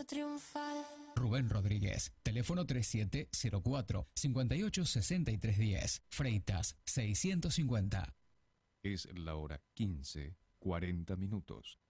triunfal. Rubén Rodríguez, teléfono 3704-586310, Freitas 650. Es la hora 15:40.